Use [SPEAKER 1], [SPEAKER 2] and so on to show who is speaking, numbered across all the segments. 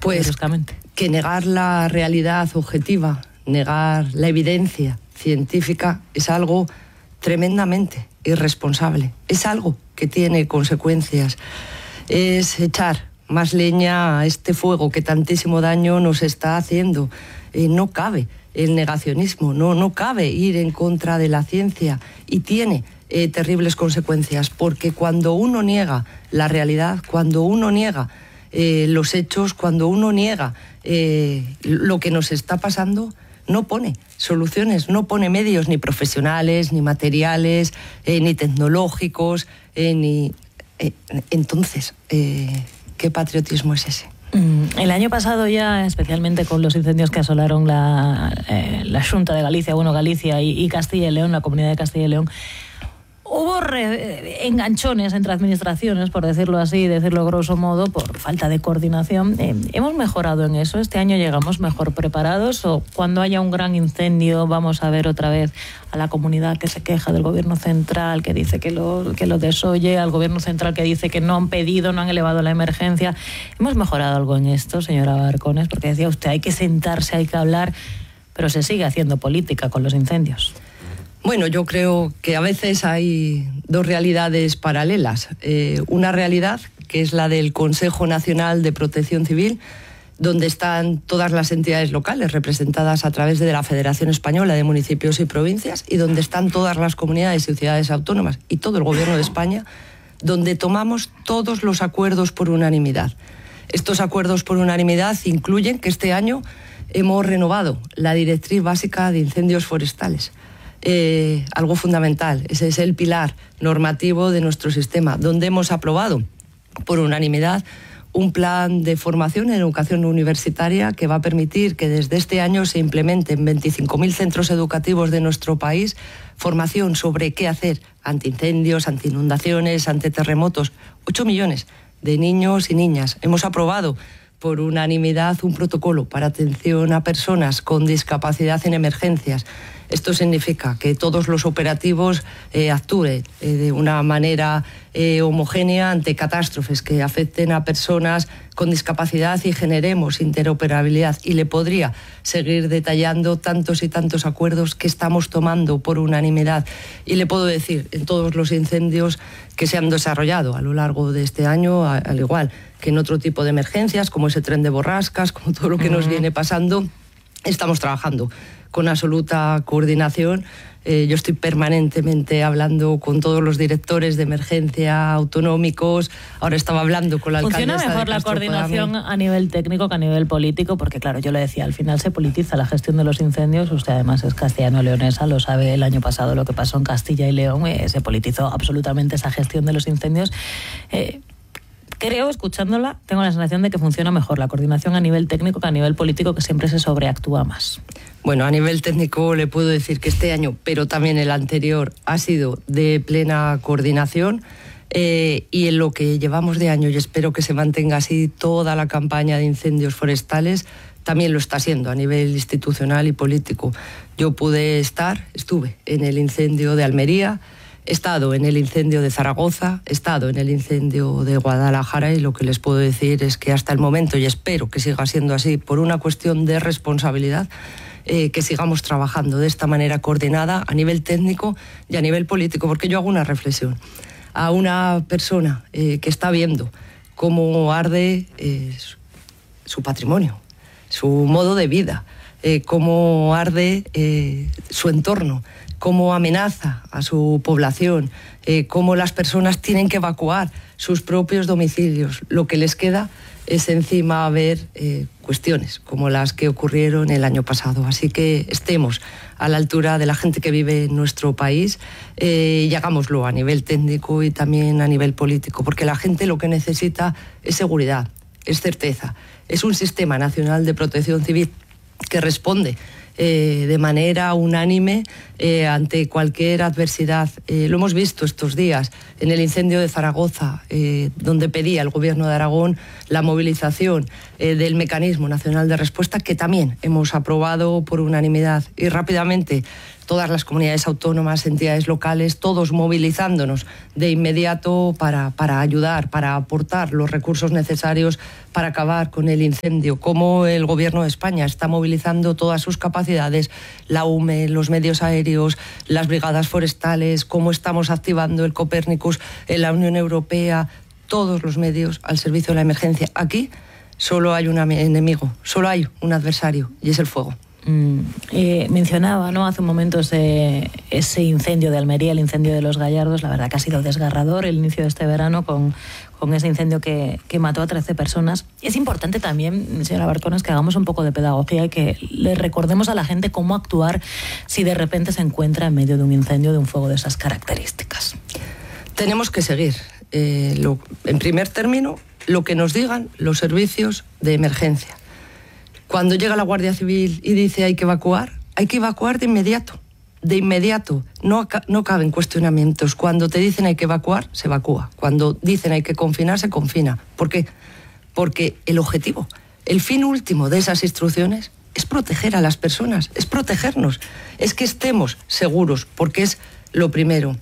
[SPEAKER 1] Pues
[SPEAKER 2] bruscamente.
[SPEAKER 1] Que negar la realidad objetiva, negar la evidencia científica es algo tremendamente irresponsable. Es algo que tiene consecuencias. Es echar más leña a este fuego que tantísimo daño nos está haciendo. No cabe el negacionismo, no cabe ir en contra de la ciencia y tiene terribles consecuencias, porque cuando uno niega la realidad, cuando uno niega los hechos, cuando uno niega lo que nos está pasando, no pone soluciones, no pone medios ni profesionales, ni materiales, ni tecnológicos, entonces, ¿qué patriotismo es ese?
[SPEAKER 2] El año pasado ya, especialmente con los incendios que asolaron la Xunta de Galicia, Galicia y Castilla y León, la Comunidad de Castilla y León, hubo enganchones entre administraciones, por decirlo así, decirlo grosso modo, por falta de coordinación. ¿Hemos mejorado en eso? ¿Este año llegamos mejor preparados? ¿O cuando haya un gran incendio vamos a ver otra vez a la comunidad que se queja del gobierno central, que dice que lo desoye, al gobierno central que dice que no han pedido, no han elevado la emergencia? ¿Hemos mejorado algo en esto, señora Barcones? Porque decía usted, hay que sentarse, hay que hablar, pero se sigue haciendo política con los incendios.
[SPEAKER 1] Bueno, yo creo que a veces hay dos realidades paralelas. Una realidad que es la del Consejo Nacional de Protección Civil, donde están todas las entidades locales representadas a través de la Federación Española de Municipios y Provincias, y donde están todas las comunidades y ciudades autónomas y todo el Gobierno de España, donde tomamos todos los acuerdos por unanimidad. Estos acuerdos por unanimidad incluyen que este año hemos renovado la Directriz Básica de Incendios Forestales. Algo fundamental, ese es el pilar normativo de nuestro sistema, donde hemos aprobado por unanimidad un plan de formación en educación universitaria que va a permitir que desde este año se implemente en 25.000 centros educativos de nuestro país formación sobre qué hacer ante incendios, ante inundaciones, ante terremotos. 8 millones de niños y niñas. Hemos aprobado por unanimidad un protocolo para atención a personas con discapacidad en emergencias. Esto significa que todos los operativos actúen de una manera homogénea ante catástrofes que afecten a personas con discapacidad y generemos interoperabilidad. Y le podría seguir detallando tantos y tantos acuerdos que estamos tomando por unanimidad. Y le puedo decir, en todos los incendios que se han desarrollado a lo largo de este año, al igual que en otro tipo de emergencias, como ese tren de borrascas, como todo lo que nos viene pasando, estamos trabajando con absoluta coordinación. Yo estoy permanentemente hablando con todos los directores de emergencia autonómicos. Ahora estaba hablando con la alcaldesa.
[SPEAKER 2] ¿Funciona mejor la coordinación a nivel técnico que a nivel político? Porque claro, yo le decía, al final se politiza la gestión de los incendios. Usted además es castellano-leonesa, lo sabe, el año pasado lo que pasó en Castilla y León, se politizó absolutamente esa gestión de los incendios. Creo, escuchándola, tengo la sensación de que funciona mejor la coordinación a nivel técnico que a nivel político, que siempre se sobreactúa más.
[SPEAKER 1] Bueno, a nivel técnico le puedo decir que este año, pero también el anterior, ha sido de plena coordinación, y en lo que llevamos de año, y espero que se mantenga así toda la campaña de incendios forestales, también lo está siendo a nivel institucional y político. Yo estuve en el incendio de Almería, he estado en el incendio de Zaragoza, he estado en el incendio de Guadalajara, y lo que les puedo decir es que hasta el momento, y espero que siga siendo así, por una cuestión de responsabilidad, que sigamos trabajando de esta manera coordinada a nivel técnico y a nivel político, porque yo hago una reflexión a una persona que está viendo cómo arde su patrimonio, su modo de vida, cómo arde su entorno, cómo amenaza a su población, cómo las personas tienen que evacuar sus propios domicilios. Lo que les queda es encima ver cuestiones como las que ocurrieron el año pasado. Así que estemos a la altura de la gente que vive en nuestro país, y hagámoslo a nivel técnico y también a nivel político, porque la gente lo que necesita es seguridad, es certeza, es un sistema nacional de protección civil que responde de manera unánime ante cualquier adversidad. Lo hemos visto estos días en el incendio de Zaragoza, donde pedía el Gobierno de Aragón la movilización del Mecanismo Nacional de Respuesta, que también hemos aprobado por unanimidad. Y rápidamente todas las comunidades autónomas, entidades locales, todos movilizándonos de inmediato para ayudar, para aportar los recursos necesarios para acabar con el incendio. Cómo el Gobierno de España está movilizando todas sus capacidades, la UME, los medios aéreos, las brigadas forestales, cómo estamos activando el Copérnicus en la Unión Europea, todos los medios al servicio de la emergencia. Aquí solo hay un enemigo, solo hay un adversario, y es el fuego.
[SPEAKER 2] Mencionaba, ¿no?, hace un momento ese incendio de Almería, el incendio de Los Gallardos. La verdad que ha sido desgarrador el inicio de este verano con ese incendio que mató a 13 personas. Es importante también, señora Barcones, que hagamos un poco de pedagogía y que le recordemos a la gente cómo actuar si de repente se encuentra en medio de un incendio, de un fuego de esas características.
[SPEAKER 1] Tenemos que seguir, en primer término, lo que nos digan los servicios de emergencia. Cuando llega la Guardia Civil y dice hay que evacuar de inmediato. De inmediato, no caben cuestionamientos. Cuando te dicen hay que evacuar, se evacúa. Cuando dicen hay que confinar, se confina. ¿Por qué? Porque el objetivo, el fin último de esas instrucciones es proteger a las personas, es protegernos, es que estemos seguros, porque es lo primero.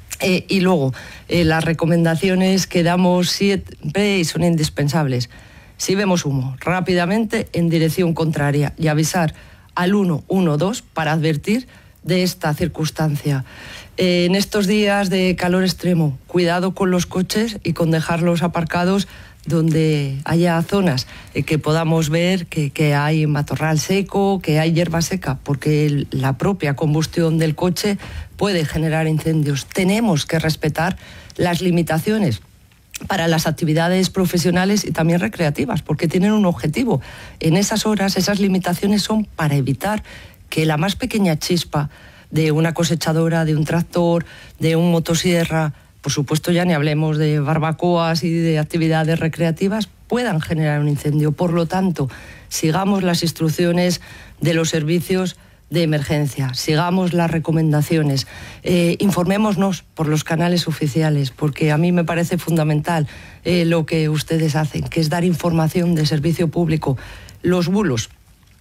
[SPEAKER 1] Y luego, las recomendaciones que damos siempre son indispensables. Si vemos humo, rápidamente en dirección contraria y avisar al 112 para advertir de esta circunstancia. En estos días de calor extremo, cuidado con los coches y con dejarlos aparcados donde haya zonas que podamos ver que hay matorral seco, que hay hierba seca, porque la propia combustión del coche puede generar incendios. Tenemos que respetar las limitaciones para las actividades profesionales y también recreativas, porque tienen un objetivo. En esas horas, esas limitaciones son para evitar que la más pequeña chispa de una cosechadora, de un tractor, de un motosierra, por supuesto ya ni hablemos de barbacoas y de actividades recreativas, puedan generar un incendio. Por lo tanto, sigamos las instrucciones de los servicios de emergencia, sigamos las recomendaciones, informémonos por los canales oficiales, porque a mí me parece fundamental lo que ustedes hacen, que es dar información de servicio público. Los bulos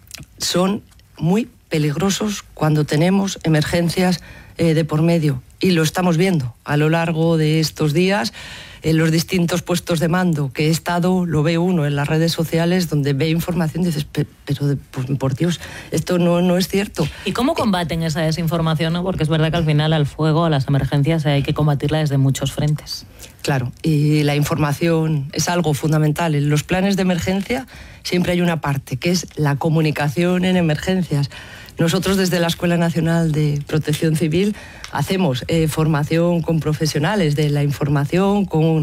[SPEAKER 1] son muy peligrosos cuando tenemos emergencias de por medio, y lo estamos viendo a lo largo de estos días en los distintos puestos de mando que he estado, lo ve uno en las redes sociales, donde ve información y dices, pero por Dios, esto no es cierto.
[SPEAKER 2] ¿Y cómo combaten esa desinformación, no? Porque es verdad que al final al fuego, a las emergencias, hay que combatirla desde muchos frentes.
[SPEAKER 1] Claro, y la información es algo fundamental. En los planes de emergencia siempre hay una parte, que es la comunicación en emergencias. Nosotros desde la Escuela Nacional de Protección Civil hacemos formación con profesionales de la información,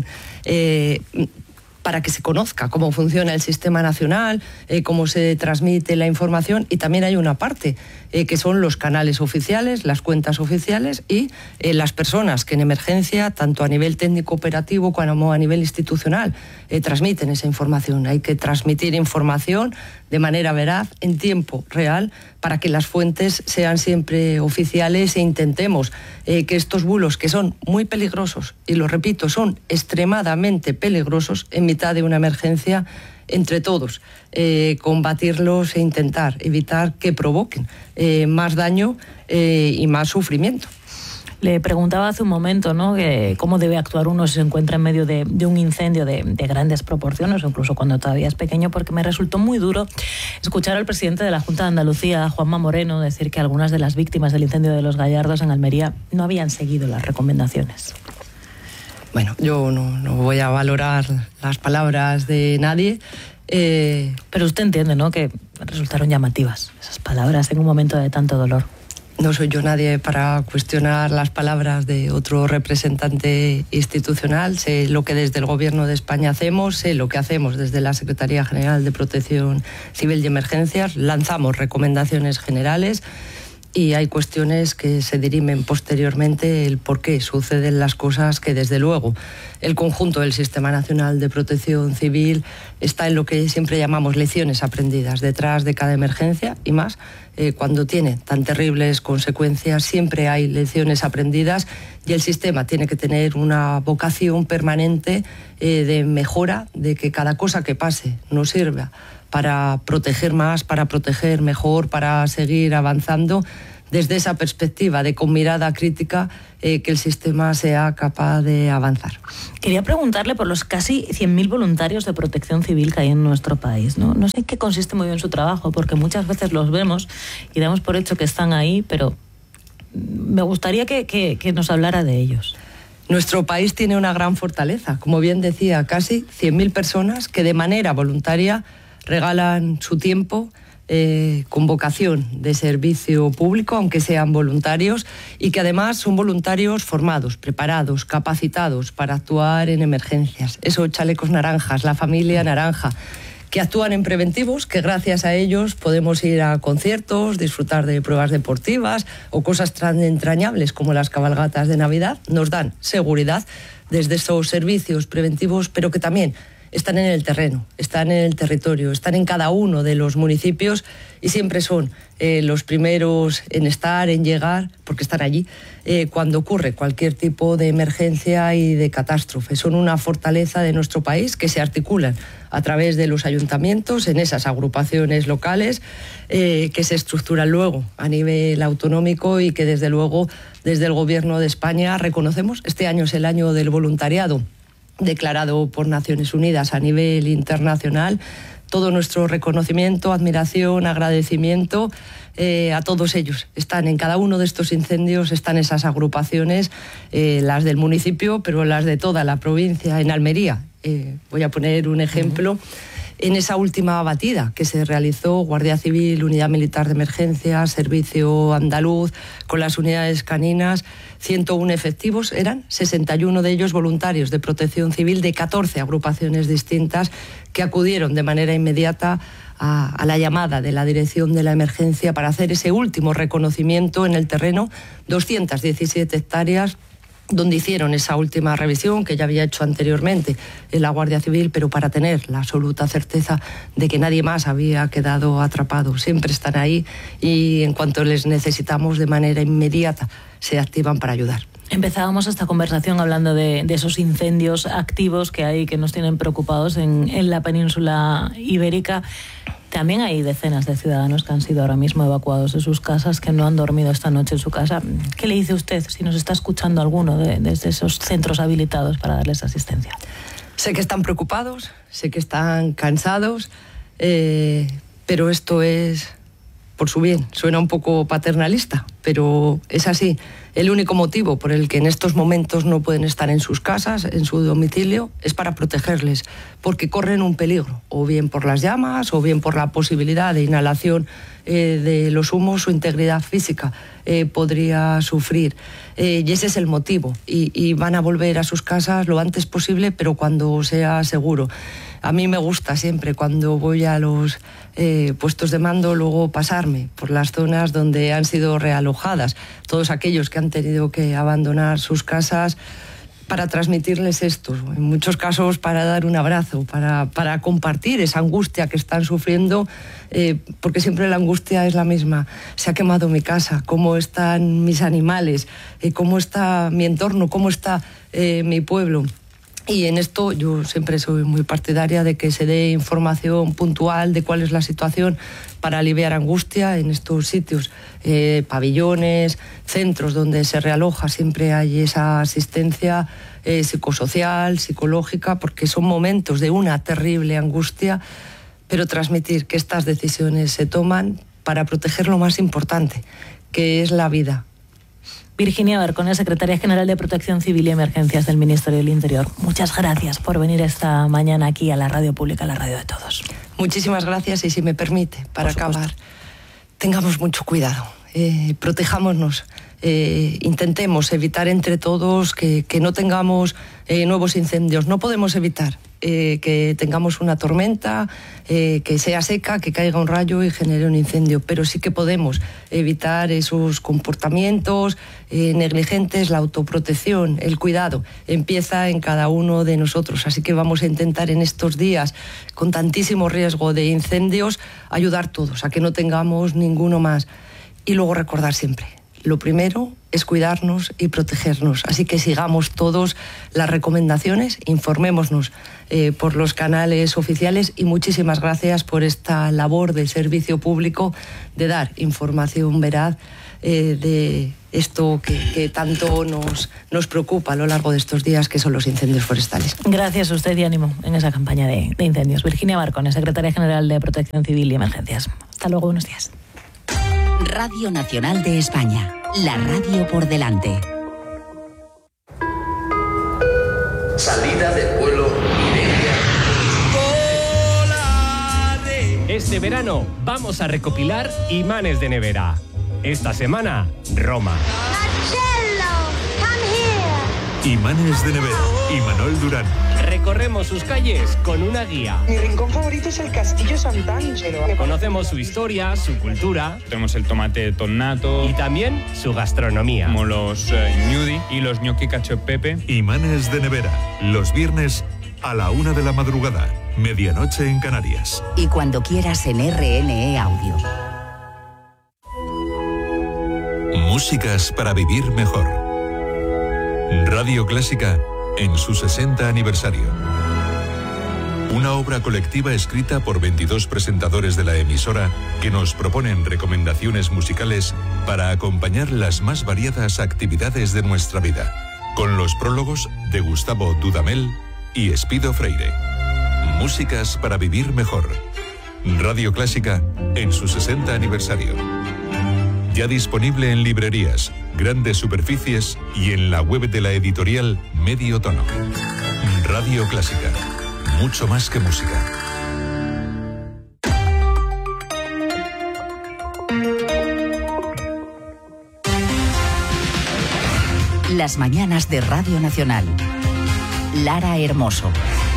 [SPEAKER 1] para que se conozca cómo funciona el sistema nacional, cómo se transmite la información, y también hay una parte que son los canales oficiales, las cuentas oficiales y las personas que en emergencia, tanto a nivel técnico operativo como a nivel institucional, transmiten esa información. Hay que transmitir información de manera veraz, en tiempo real, para que las fuentes sean siempre oficiales e intentemos que estos bulos, que son muy peligrosos, y lo repito, son extremadamente peligrosos en mitad de una emergencia, entre todos, combatirlos e intentar evitar que provoquen más daño y más sufrimiento.
[SPEAKER 2] Le preguntaba hace un momento, ¿no?, que cómo debe actuar uno si se encuentra en medio de un incendio de grandes proporciones, o incluso cuando todavía es pequeño, porque me resultó muy duro escuchar al presidente de la Junta de Andalucía, Juanma Moreno, decir que algunas de las víctimas del incendio de Los Gallardos en Almería no habían seguido las recomendaciones.
[SPEAKER 1] Bueno, yo no voy a valorar las palabras de nadie.
[SPEAKER 2] Pero usted entiende, ¿no?, que resultaron llamativas esas palabras en un momento de tanto dolor.
[SPEAKER 1] No soy yo nadie para cuestionar las palabras de otro representante institucional. Sé lo que desde el Gobierno de España hacemos, sé lo que hacemos desde la Secretaría General de Protección Civil y Emergencias. Lanzamos recomendaciones generales y hay cuestiones que se dirimen posteriormente el por qué suceden las cosas, que desde luego el conjunto del Sistema Nacional de Protección Civil está en lo que siempre llamamos lecciones aprendidas. Detrás de cada emergencia, y más cuando tiene tan terribles consecuencias, siempre hay lecciones aprendidas, y el sistema tiene que tener una vocación permanente de mejora, de que cada cosa que pase nos sirva para proteger más, para proteger mejor, para seguir avanzando, desde esa perspectiva de con mirada crítica que el sistema sea capaz de avanzar.
[SPEAKER 2] Quería preguntarle por los casi 100.000 voluntarios de protección civil que hay en nuestro país, ¿no? No sé en qué consiste muy bien su trabajo, porque muchas veces los vemos y damos por hecho que están ahí, pero me gustaría que nos hablara de ellos.
[SPEAKER 1] Nuestro país tiene una gran fortaleza, como bien decía, casi 100.000 personas que de manera voluntaria regalan su tiempo con vocación de servicio público, aunque sean voluntarios, y que además son voluntarios formados, preparados, capacitados para actuar en emergencias. Esos chalecos naranjas, la familia naranja, que actúan en preventivos, que gracias a ellos podemos ir a conciertos, disfrutar de pruebas deportivas o cosas tan entrañables como las cabalgatas de Navidad. Nos dan seguridad desde esos servicios preventivos, pero que también están en el terreno, están en el territorio, están en cada uno de los municipios y siempre son los primeros en estar, en llegar, porque están allí, cuando ocurre cualquier tipo de emergencia y de catástrofe. Son una fortaleza de nuestro país que se articulan a través de los ayuntamientos, en esas agrupaciones locales, que se estructuran luego a nivel autonómico y que desde luego desde el Gobierno de España reconocemos. Este año es el año del voluntariado, declarado por Naciones Unidas a nivel internacional. Todo nuestro reconocimiento, admiración, agradecimiento a todos ellos. Están en cada uno de estos incendios, están esas agrupaciones, las del municipio, pero las de toda la provincia. En Almería, voy a poner un ejemplo, en esa última batida que se realizó, Guardia Civil, Unidad Militar de Emergencia, Servicio Andaluz, con las unidades caninas, 101 efectivos, eran 61 de ellos voluntarios de protección civil de 14 agrupaciones distintas que acudieron de manera inmediata a la llamada de la Dirección de la Emergencia para hacer ese último reconocimiento en el terreno, 217 hectáreas, donde hicieron esa última revisión que ya había hecho anteriormente en la Guardia Civil, pero para tener la absoluta certeza de que nadie más había quedado atrapado. Siempre están ahí y en cuanto les necesitamos de manera inmediata se activan para ayudar.
[SPEAKER 2] Empezábamos esta conversación hablando de esos incendios activos que hay, que nos tienen preocupados en la península ibérica. También hay decenas de ciudadanos que han sido ahora mismo evacuados de sus casas, que no han dormido esta noche en su casa. ¿Qué le dice usted si nos está escuchando alguno desde esos centros habilitados para darles asistencia?
[SPEAKER 1] Sé que están preocupados, sé que están cansados, pero esto es por su bien. Suena un poco paternalista, pero es así. El único motivo por el que en estos momentos no pueden estar en sus casas, en su domicilio, es para protegerles, porque corren un peligro, o bien por las llamas, o bien por la posibilidad de inhalación de los humos, su integridad física podría sufrir. Y ese es el motivo. Y van a volver a sus casas lo antes posible, pero cuando sea seguro. A mí me gusta siempre, cuando voy a los puestos de mando, luego pasarme por las zonas donde han sido realojadas, todos aquellos que han tenido que abandonar sus casas, para transmitirles esto, en muchos casos para dar un abrazo, para compartir esa angustia que están sufriendo, porque siempre la angustia es la misma. Se ha quemado mi casa, cómo están mis animales, cómo está mi entorno, cómo está mi pueblo. Y en esto yo siempre soy muy partidaria de que se dé información puntual de cuál es la situación para aliviar angustia en estos sitios, pabellones, centros donde se realoja, siempre hay esa asistencia psicosocial, psicológica, porque son momentos de una terrible angustia, pero transmitir que estas decisiones se toman para proteger lo más importante, que es la vida.
[SPEAKER 2] Virginia Barcona, secretaria general de Protección Civil y Emergencias del Ministerio del Interior. Muchas gracias por venir esta mañana aquí a la radio pública, la radio de todos.
[SPEAKER 1] Muchísimas gracias y si me permite, para acabar, tengamos mucho cuidado, protejámonos, intentemos evitar entre todos que no tengamos nuevos incendios. No podemos evitar que tengamos una tormenta, que sea seca, que caiga un rayo y genere un incendio, pero sí que podemos evitar esos comportamientos negligentes. La autoprotección, el cuidado, empieza en cada uno de nosotros, así que vamos a intentar en estos días con tantísimo riesgo de incendios ayudar todos a que no tengamos ninguno más. Y luego recordar siempre, lo primero es cuidarnos y protegernos. Así que sigamos todos las recomendaciones, informémonos por los canales oficiales y muchísimas gracias por esta labor de servicio público de dar información veraz de esto que tanto nos preocupa a lo largo de estos días, que son los incendios forestales.
[SPEAKER 2] Gracias a usted y ánimo en esa campaña de incendios. Virginia Barcones, secretaria general de Protección Civil y Emergencias. Hasta luego, buenos días.
[SPEAKER 3] Radio Nacional de España, la radio por delante.
[SPEAKER 4] Salida del vuelo Iberia.
[SPEAKER 5] Este verano vamos a recopilar imanes de nevera. Esta semana, Roma.
[SPEAKER 6] Imanes de nevera, Imanol Durán.
[SPEAKER 5] Recorremos sus calles con una guía.
[SPEAKER 7] Mi rincón favorito es el Castillo Sant'Angelo.
[SPEAKER 5] Conocemos su historia, su cultura.
[SPEAKER 8] Tenemos el tomate tonnato.
[SPEAKER 5] Y también su gastronomía.
[SPEAKER 8] Como los gnudi y los gnocchi cacio e pepe.
[SPEAKER 6] Imanes de nevera, los viernes a la 1 de la madrugada, medianoche en Canarias.
[SPEAKER 3] Y cuando quieras en RNE Audio.
[SPEAKER 6] Músicas para vivir mejor. Radio Clásica en su 60 aniversario. Una obra colectiva escrita por 22 presentadores de la emisora que nos proponen recomendaciones musicales para acompañar las más variadas actividades de nuestra vida, con los prólogos de Gustavo Dudamel y Espido Freire. Músicas para vivir mejor. Radio Clásica en su 60 aniversario. Ya disponible en librerías, grandes superficies y en la web de la editorial Medio Tono. Radio Clásica, mucho más que música.
[SPEAKER 3] Las mañanas de Radio Nacional. Lara Hermoso.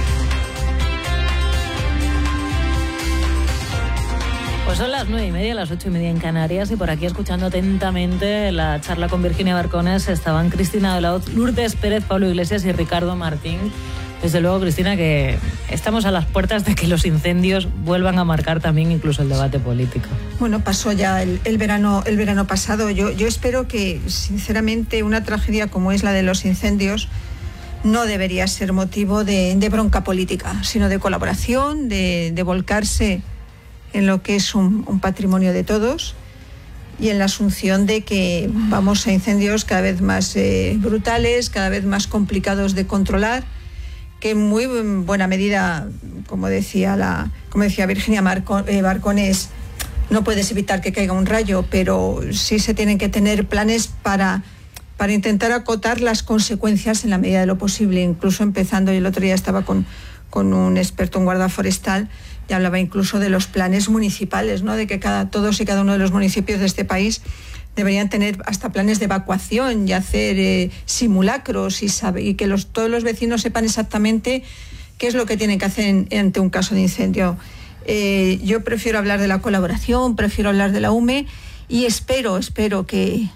[SPEAKER 2] Pues son las 9:30, las 8:30 en Canarias, y por aquí, escuchando atentamente la charla con Virginia Barcones, estaban Cristina de la Hoz, Lourdes Pérez, Pablo Iglesias y Ricardo Martín. Desde luego, Cristina, que estamos a las puertas de que los incendios vuelvan a marcar también incluso el debate político.
[SPEAKER 9] Bueno, pasó ya el verano pasado. Yo espero que, sinceramente, una tragedia como es la de los incendios no debería ser motivo de bronca política, sino de colaboración, de volcarse en lo que es un patrimonio de todos y en la asunción de que vamos a incendios cada vez más brutales, cada vez más complicados de controlar, que en muy buena medida, como decía Virginia Barcones, no puedes evitar que caiga un rayo, pero sí se tienen que tener planes para intentar acotar las consecuencias en la medida de lo posible, incluso empezando, y el otro día estaba con un experto en guarda forestal, y hablaba incluso de los planes municipales, ¿no? De que todos y cada uno de los municipios de este país deberían tener hasta planes de evacuación y hacer simulacros y que todos los vecinos sepan exactamente qué es lo que tienen que hacer ante un caso de incendio. Yo prefiero hablar de la colaboración, prefiero hablar de la UME, y espero que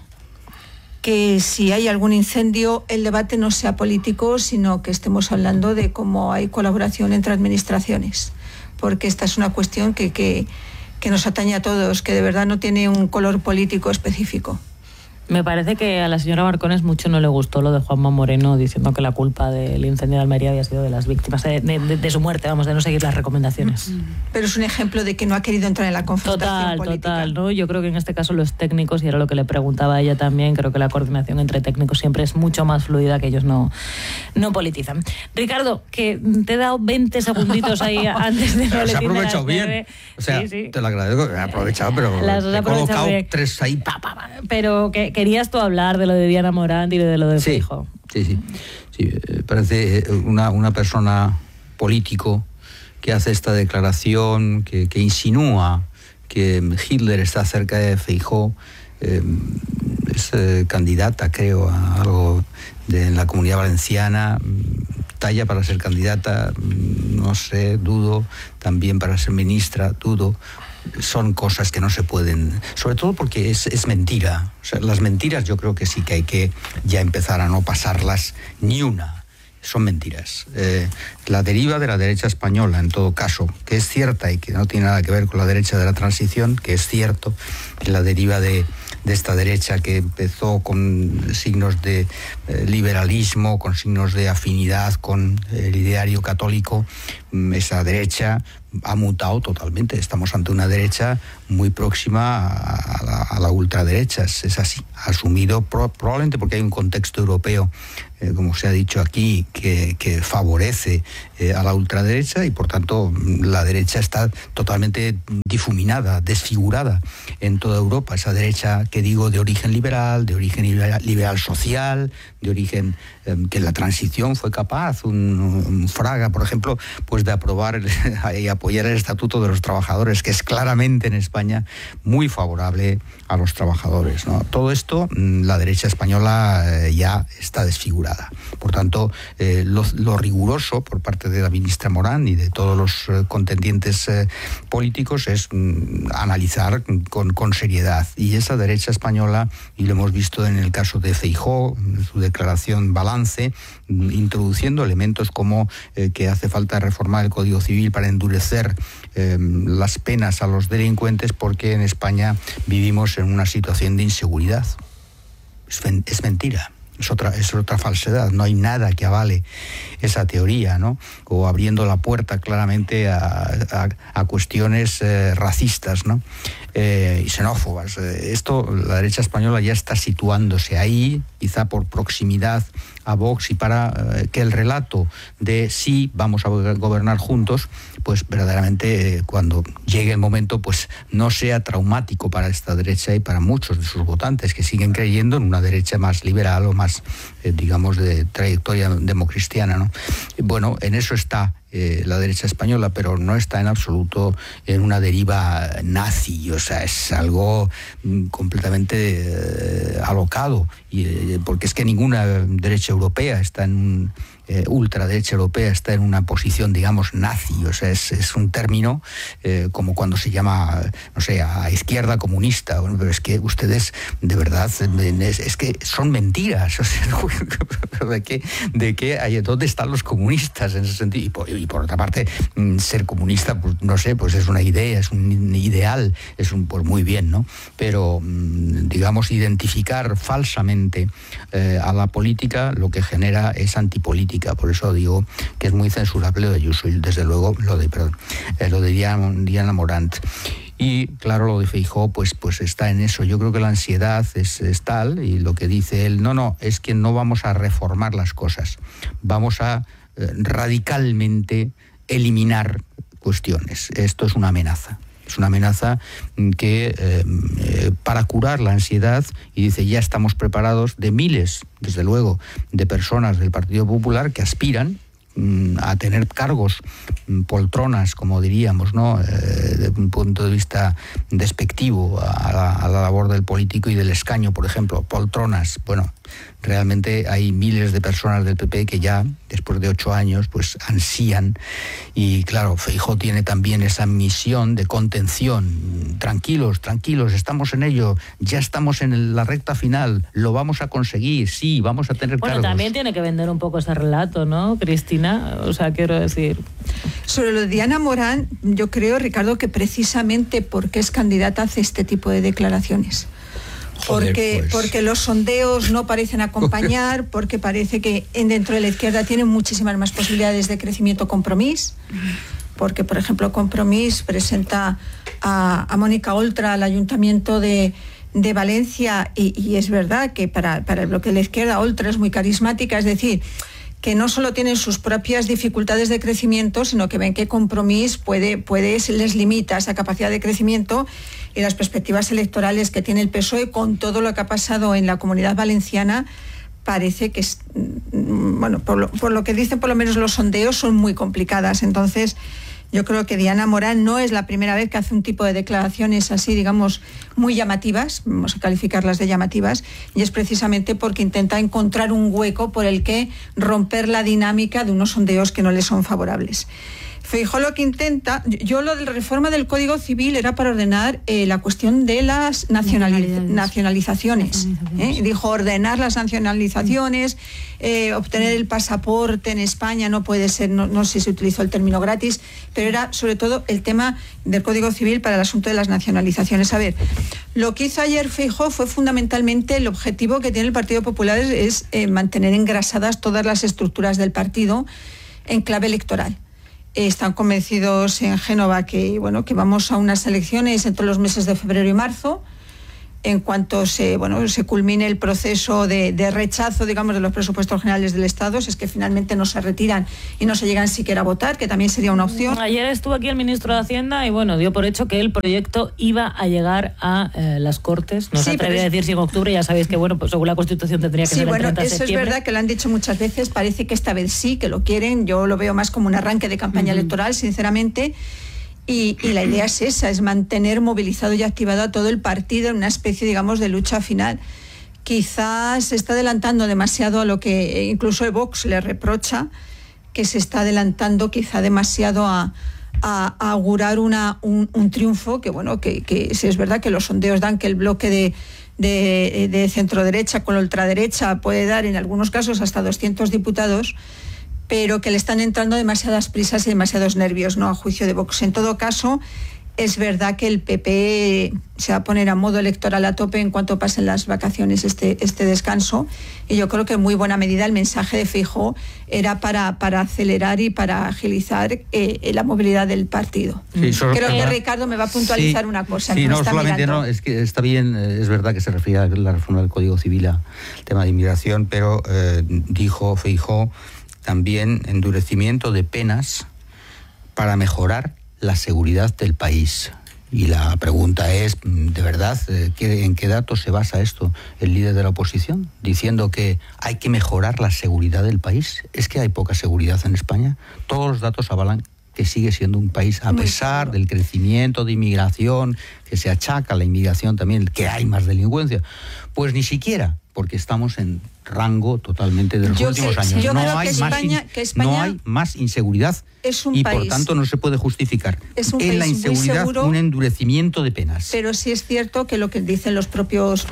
[SPEAKER 9] si hay algún incendio, el debate no sea político, sino que estemos hablando de cómo hay colaboración entre administraciones, porque esta es una cuestión que nos atañe a todos, que de verdad no tiene un color político específico.
[SPEAKER 2] Me parece que a la señora Barcones mucho no le gustó lo de Juanma Moreno, diciendo que la culpa del incendio de Almería había sido de las víctimas, de su muerte, de no seguir las recomendaciones.
[SPEAKER 9] Pero es un ejemplo de que no ha querido entrar en la confrontación política.
[SPEAKER 2] Total, ¿no? Yo creo que en este caso los técnicos, y era lo que le preguntaba a ella también, creo que la coordinación entre técnicos siempre es mucho más fluida, que ellos no politizan. Ricardo, que te he dado 20 segunditos ahí antes de
[SPEAKER 10] se ha aprovechado bien. O sea, sí. Te lo agradezco, que he aprovechado, pero he colocado tres ahí.
[SPEAKER 2] Pero que querías tú hablar de lo de Diana Morant y de lo de Feijóo.
[SPEAKER 10] Sí. Parece una persona político que hace esta declaración, que insinúa que Hitler está cerca de Feijóo. Es candidata, creo, a algo de la Comunidad Valenciana, talla para ser candidata, no sé, dudo, también para ser ministra, dudo. Son cosas que no se pueden, sobre todo porque es mentira. O sea, las mentiras yo creo que sí que hay que ya empezar a no pasarlas ni una. son mentiras. La deriva de la derecha española, en todo caso, que es cierta y que no tiene nada que ver con la derecha de la transición, que es cierto, la deriva de esta derecha que empezó con signos de liberalismo, con signos de afinidad con el ideario católico, esa derecha ha mutado totalmente. Estamos ante una derecha muy próxima a la ultraderecha, es así. Ha asumido, probablemente porque hay un contexto europeo, como se ha dicho aquí, que favorece a la ultraderecha, y por tanto la derecha está totalmente difuminada, desfigurada en toda Europa. Esa derecha que digo de origen liberal liberal social, de origen que en la transición fue capaz, un Fraga, por ejemplo, pues de aprobar y apoyar el Estatuto de los Trabajadores, que es claramente en España muy favorable a los trabajadores, ¿no? Todo esto, la derecha española ya está desfigurada. Por tanto, lo riguroso por parte de la ministra Morán y de todos los contendientes políticos es analizar con seriedad. Y esa derecha española, y lo hemos visto en el caso de Feijóo, en su declaración balance, introduciendo elementos como que hace falta reformar el Código Civil para endurecer las penas a los delincuentes, porque en España vivimos en una situación de inseguridad. Es mentira. Es otra falsedad, no hay nada que avale esa teoría, ¿no? O abriendo la puerta claramente a cuestiones racistas, ¿no? Y xenófobas. Esto, la derecha española ya está situándose ahí, quizá por proximidad a Vox, y para que el relato de sí, vamos a gobernar juntos, pues verdaderamente cuando llegue el momento, pues no sea traumático para esta derecha y para muchos de sus votantes que siguen creyendo en una derecha más liberal o más, digamos, de trayectoria democristiana, ¿no? Bueno, en eso está la derecha española, pero no está en absoluto en una deriva nazi. O sea, es algo completamente alocado, porque es que ninguna derecha europea está en ultraderecha europea está en una posición, digamos, nazi. O sea, es un término como cuando se llama, no sé, a izquierda comunista. Bueno, pero es que ustedes, de verdad, es que son mentiras. O sea, ¿dónde están los comunistas en ese sentido? Y por otra parte, ser comunista, pues no sé, pues es una idea, es un ideal, pues muy bien, ¿no? Pero, digamos, identificar falsamente a la política lo que genera es antipolítica. Por eso digo que es muy censurable lo de Ayuso y desde luego lo de Diana Morant. Y claro, lo de Feijóo pues está en eso. Yo creo que la ansiedad es tal, y lo que dice él, es que no vamos a reformar las cosas, vamos a radicalmente eliminar cuestiones. Esto es una amenaza. Es una amenaza que para curar la ansiedad, y dice, ya estamos preparados, de miles, desde luego, de personas del Partido Popular que aspiran a tener cargos, poltronas, como diríamos, ¿no? Desde un punto de vista despectivo a la labor del político y del escaño, por ejemplo, poltronas. Bueno, realmente hay miles de personas del PP que ya, después de 8 años, pues ansían. Y claro, Feijóo tiene también esa misión de contención. Tranquilos, estamos en ello, ya estamos en la recta final, lo vamos a conseguir, sí, vamos a tener cargos.
[SPEAKER 2] Bueno, también tiene que vender un poco ese relato, ¿no, Cristina? O sea, quiero decir...
[SPEAKER 9] Sobre lo de Diana Morán, yo creo, Ricardo, que precisamente porque es candidata hace este tipo de declaraciones. Porque los sondeos no parecen acompañar, porque parece que dentro de la izquierda tienen muchísimas más posibilidades de crecimiento Compromís, porque, por ejemplo, Compromís presenta a Mónica Oltra al Ayuntamiento de Valencia, y es verdad que para el bloque de la izquierda Oltra es muy carismática, es decir, que no solo tienen sus propias dificultades de crecimiento, sino que ven que Compromís les limita esa capacidad de crecimiento, y las perspectivas electorales que tiene el PSOE con todo lo que ha pasado en la Comunidad Valenciana parece que, bueno, por lo que dicen por lo menos los sondeos, son muy complicadas. Entonces, yo creo que Diana Morán no es la primera vez que hace un tipo de declaraciones así, digamos, muy llamativas, vamos a calificarlas de llamativas, y es precisamente porque intenta encontrar un hueco por el que romper la dinámica de unos sondeos que no le son favorables. Feijóo lo que intenta, lo de la reforma del Código Civil era para ordenar la cuestión de las nacionalizaciones. Dijo ordenar las nacionalizaciones, obtener el pasaporte en España no puede ser, no sé si se utilizó el término gratis, pero era sobre todo el tema del Código Civil para el asunto de las nacionalizaciones. A ver, lo que hizo ayer Feijóo fue fundamentalmente el objetivo que tiene el Partido Popular es mantener engrasadas todas las estructuras del partido en clave electoral. Están convencidos en Génova que vamos a unas elecciones entre los meses de febrero y marzo. En cuanto se culmine el proceso de rechazo, digamos, de los presupuestos generales del Estado, si es que finalmente no se retiran y no se llegan siquiera a votar, que también sería una opción.
[SPEAKER 2] Ayer estuvo aquí el ministro de Hacienda y dio por hecho que el proyecto iba a llegar a las Cortes. No se atreve a decir si en octubre, ya sabéis que pues según la Constitución tendría que ser el 30 de septiembre.
[SPEAKER 9] Eso es verdad que lo han dicho muchas veces, parece que esta vez sí, que lo quieren. Yo lo veo más como un arranque de campaña electoral, sinceramente. Y la idea es esa, es mantener movilizado y activado a todo el partido en una especie, digamos, de lucha final. Quizás se está adelantando demasiado a lo que incluso Vox le reprocha, que se está adelantando quizá demasiado a augurar un triunfo, que sí es verdad que los sondeos dan que el bloque de centro-derecha con la ultraderecha puede dar en algunos casos hasta 200 diputados, pero que le están entrando demasiadas prisas y demasiados nervios, ¿no?, a juicio de Vox. En todo caso, es verdad que el PP se va a poner a modo electoral a tope en cuanto pasen las vacaciones, este descanso, y yo creo que en muy buena medida el mensaje de Feijóo era para acelerar y para agilizar la movilidad del partido. Creo que Ricardo me va a puntualizar una cosa.
[SPEAKER 10] Sí, es que está bien, es verdad que se refiere a la reforma del Código Civil al tema de inmigración, pero dijo Feijóo también endurecimiento de penas para mejorar la seguridad del país. Y la pregunta es, ¿de verdad en qué datos se basa esto el líder de la oposición? Diciendo que hay que mejorar la seguridad del país. ¿Es que hay poca seguridad en España? Todos los datos avalan que sigue siendo un país, a pesar del crecimiento de inmigración, que se achaca a la inmigración también, que hay más delincuencia. Pues ni siquiera, porque estamos en rango totalmente de los últimos años.
[SPEAKER 9] No
[SPEAKER 10] hay más inseguridad y por tanto no se puede justificar en la inseguridad un endurecimiento de penas.
[SPEAKER 9] Pero sí es cierto que lo que dicen las propias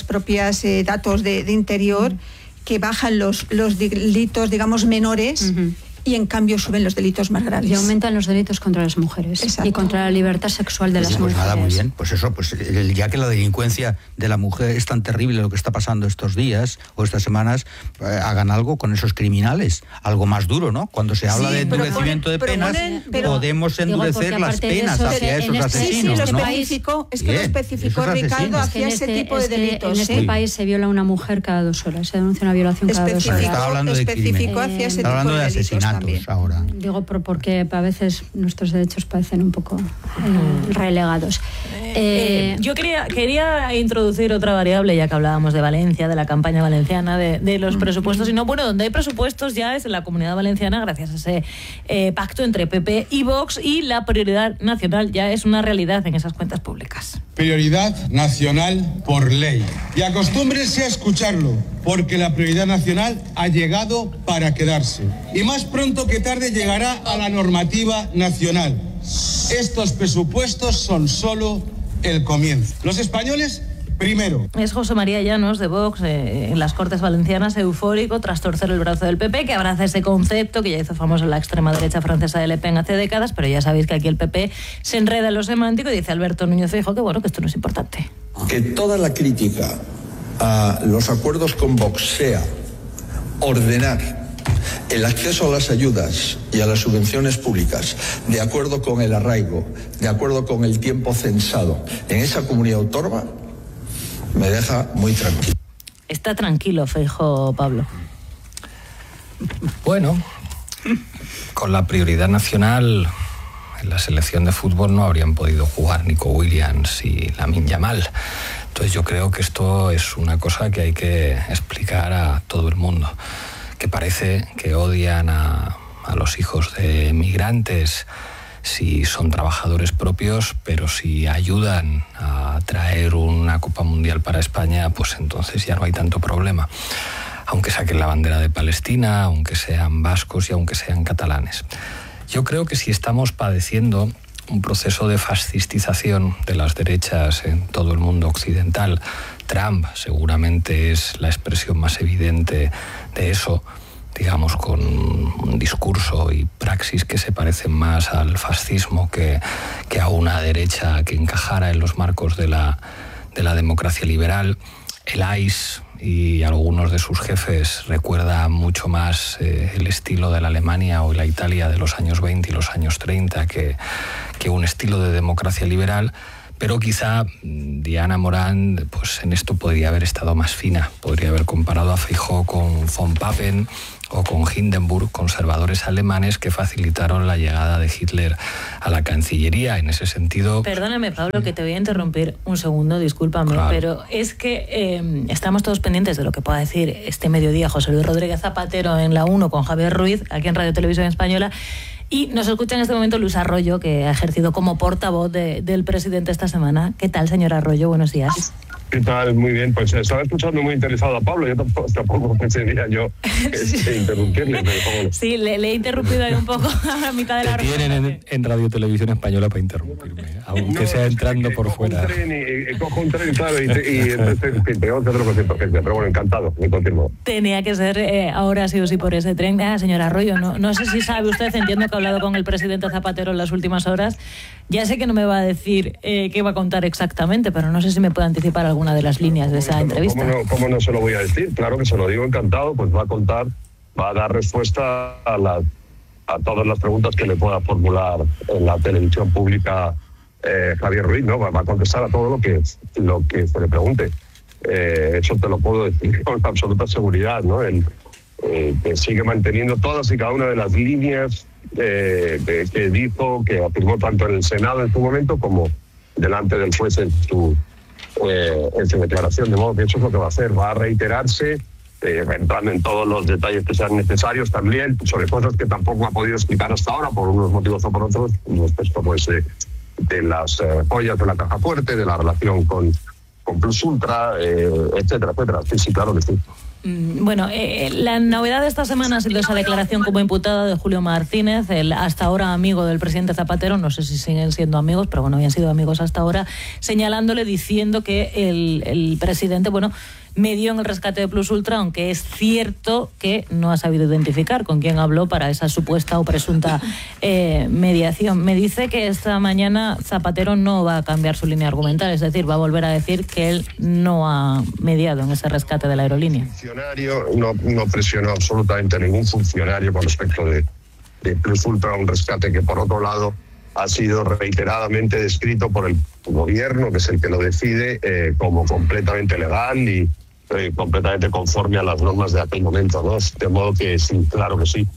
[SPEAKER 9] datos de Interior, que bajan los delitos, digamos, menores, y en cambio suben los delitos más graves.
[SPEAKER 11] Y aumentan los delitos contra las mujeres. Exacto. Y contra la libertad sexual de las mujeres.
[SPEAKER 10] Pues nada, muy bien. Pues eso, ya que la delincuencia de la mujer es tan terrible lo que está pasando estos días o estas semanas, hagan algo con esos criminales, algo más duro, ¿no? Cuando se habla de endurecimiento de penas, podemos endurecer las penas hacia esos asesinos,
[SPEAKER 9] ¿no?
[SPEAKER 10] Es
[SPEAKER 9] que lo especificó Ricardo hacia ese tipo de delitos.
[SPEAKER 11] En este país se viola a una mujer cada 2 horas, se denuncia una violación cada 2 horas.
[SPEAKER 10] Está hablando de crimen.
[SPEAKER 9] Hacia ese tipo de
[SPEAKER 10] asesinatos. Ahora.
[SPEAKER 11] Digo porque a veces nuestros derechos parecen un poco relegados.
[SPEAKER 2] Yo quería introducir otra variable, ya que hablábamos de Valencia, de la campaña valenciana, de los presupuestos, y donde hay presupuestos ya es en la Comunidad Valenciana, gracias a ese pacto entre PP y Vox, y la prioridad nacional ya es una realidad en esas cuentas públicas.
[SPEAKER 12] Prioridad nacional por ley. Y acostúmbrense a escucharlo, porque la prioridad nacional ha llegado para quedarse. Y más pronto que tarde llegará a la normativa nacional. Estos presupuestos son solo el comienzo. Los españoles, primero.
[SPEAKER 2] Es José María Llanos, de Vox, en las Cortes Valencianas, eufórico tras torcer el brazo del PP, que abraza ese concepto que ya hizo famoso en la extrema derecha francesa de Le Pen hace décadas, pero ya sabéis que aquí el PP se enreda en lo semántico y dice Alberto Núñez Feijóo que esto no es importante.
[SPEAKER 13] Que toda la crítica a los acuerdos con Vox sea ordenar el acceso a las ayudas y a las subvenciones públicas de acuerdo con el arraigo, de acuerdo con el tiempo censado en esa comunidad autónoma, me deja muy tranquilo.
[SPEAKER 2] Está tranquilo Feijóo, Pablo.
[SPEAKER 14] Bueno, con la prioridad nacional en la selección de fútbol no habrían podido jugar Nico Williams y Lamine Yamal. Entonces yo creo que esto es una cosa que hay que explicar a todo el mundo, que parece que odian a los hijos de migrantes si son trabajadores propios, pero si ayudan a traer una Copa Mundial para España, pues entonces ya no hay tanto problema. Aunque saquen la bandera de Palestina, aunque sean vascos y aunque sean catalanes. Yo creo que si estamos padeciendo un proceso de fascistización de las derechas en todo el mundo occidental, Trump seguramente es la expresión más evidente de eso, digamos, con un discurso y praxis que se parecen más al fascismo que a una derecha que encajara en los marcos de la democracia liberal. El ICE y algunos de sus jefes recuerdan mucho más el estilo de la Alemania o la Italia de los años 20 y los años 30 que un estilo de democracia liberal, pero quizá Diana Morán pues en esto podría haber estado más fina, podría haber comparado a Feijóo con von Papen o con Hindenburg, conservadores alemanes que facilitaron la llegada de Hitler a la Cancillería. En ese sentido...
[SPEAKER 2] Perdóname, Pablo, que te voy a interrumpir un segundo, discúlpame, claro. Pero es que estamos todos pendientes de lo que pueda decir este mediodía José Luis Rodríguez Zapatero en la 1 con Javier Ruiz, aquí en Radio Televisión Española, y nos escucha en este momento Luis Arroyo, que ha ejercido como portavoz del presidente esta semana. ¿Qué tal, señor Arroyo? Buenos días.
[SPEAKER 15] ¿Qué tal? Muy bien, pues estaba escuchando muy interesado a Pablo, yo tampoco pensaría yo interrumpirle. Pero...
[SPEAKER 2] Sí, le he interrumpido ahí un poco a la mitad de la
[SPEAKER 14] reunión. Te tienen en Radio Televisión Española para interrumpirme, aunque sea entrando por fuera.
[SPEAKER 15] Cojo un tren, claro, y entonces tengo que hacerlo con cierta urgencia, pero bueno, encantado, me continúo.
[SPEAKER 2] Tenía que ser ahora sí o sí por ese tren. Señor Arroyo, no sé si sabe usted, entiendo que ha hablado con el presidente Zapatero en las últimas horas. Ya sé que no me va a decir qué va a contar exactamente, pero no sé si me puede anticipar alguna de las líneas de esa entrevista.
[SPEAKER 15] ¿Cómo no se lo voy a decir? Claro que se lo digo encantado, pues va a dar respuesta a todas las preguntas que le pueda formular en la televisión pública Javier Ruiz, ¿no? Va a contestar a todo lo que se le pregunte. Eso te lo puedo decir con absoluta seguridad, ¿no? Él sigue manteniendo todas y cada una de las líneas que dijo, que afirmó tanto en el Senado en su momento como delante del juez en su declaración, de modo que eso es lo que va a hacer, va a reiterarse, entrando en todos los detalles que sean necesarios también, sobre cosas que tampoco ha podido explicar hasta ahora, por unos motivos o por otros, respecto pues, de las joyas de la caja fuerte, de la relación con Plus Ultra, etcétera, etcétera. Sí, claro que sí.
[SPEAKER 2] Bueno, la novedad de esta semana ha sido esa declaración como imputado de Julio Martínez, el hasta ahora amigo del presidente Zapatero, no sé si siguen siendo amigos, pero bueno, habían sido amigos hasta ahora, señalándole, diciendo que el presidente, bueno, medió en el rescate de Plus Ultra, aunque es cierto que no ha sabido identificar con quién habló para esa supuesta o presunta mediación. Me dice que esta mañana Zapatero no va a cambiar su línea argumental, es decir, va a volver a decir que él no ha mediado en ese rescate de la aerolínea.
[SPEAKER 15] No presionó absolutamente a ningún funcionario con respecto de Plus Ultra, un rescate que por otro lado ha sido reiteradamente descrito por el gobierno, que es el que lo decide, como completamente legal y completamente conforme a las normas de aquel momento, ¿no? De modo que sí, claro que sí.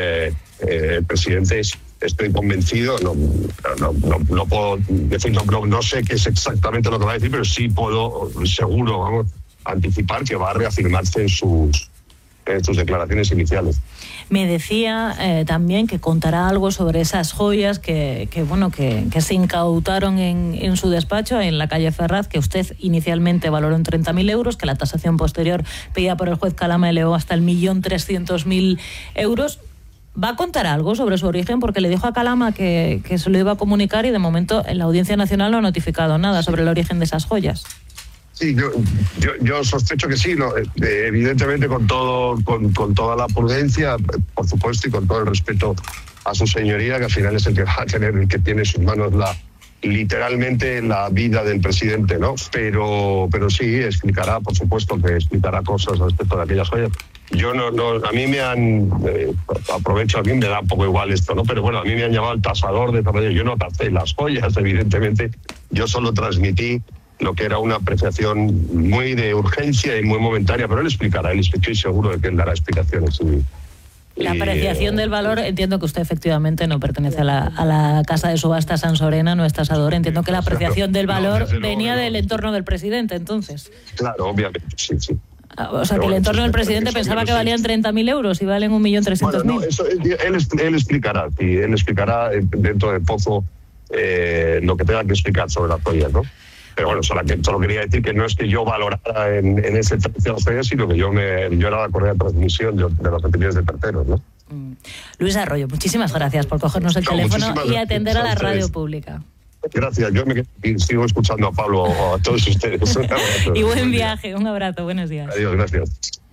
[SPEAKER 15] El presidente, estoy convencido, no puedo decir, no sé qué es exactamente lo que va a decir, pero sí puedo, seguro, vamos, anticipar que va a reafirmarse en sus declaraciones iniciales.
[SPEAKER 2] Me decía también que contará algo sobre esas joyas que se incautaron en su despacho en la calle Ferraz, que usted inicialmente valoró en 30.000 euros, que la tasación posterior pedida por el juez Calama elevó hasta el 1.300.000 euros. ¿Va a contar algo sobre su origen? Porque le dijo a Calama que se lo iba a comunicar y de momento en la Audiencia Nacional no ha notificado nada sobre el origen de esas joyas.
[SPEAKER 15] Sí, yo sospecho que sí, ¿no? Evidentemente con toda la prudencia, por supuesto, y con todo el respeto a su señoría, que al final es el que va a tener, el que tiene en sus manos literalmente la vida del presidente, ¿no? Pero sí, explicará, por supuesto, que explicará cosas respecto de aquellas joyas. Yo a mí me han, aprovecho, a mí me da un poco igual esto, ¿no? Pero bueno, a mí me han llamado el tasador de Zapatero. Yo no tasé las joyas, evidentemente, yo solo transmití lo que era una apreciación muy de urgencia y muy momentaria, pero él explicará, estoy seguro de que él dará explicaciones.
[SPEAKER 2] La apreciación del valor, entiendo que usted efectivamente no pertenece a la casa de subasta San Sorena, no es tasador, entiendo que la apreciación del valor venía del entorno del presidente, entonces.
[SPEAKER 15] Claro, obviamente, sí.
[SPEAKER 2] O sea, que el entorno del presidente pensaba que valían 30.000 euros y valen 1.300.000.
[SPEAKER 15] Bueno, eso él explicará, sí, él explicará dentro de poco lo que tenga que explicar sobre la joya, ¿no? Pero bueno, solo quería decir que no es que yo valorara en ese precio de las joyas, sino que yo era la correa de transmisión de las opiniones de terceros, ¿no?
[SPEAKER 2] Luis Arroyo, muchísimas gracias por cogernos el teléfono y atender a la radio pública.
[SPEAKER 15] Gracias, yo sigo escuchando a Pablo, a todos ustedes.
[SPEAKER 2] Y buen viaje, un abrazo, buenos días.
[SPEAKER 15] Adiós, gracias.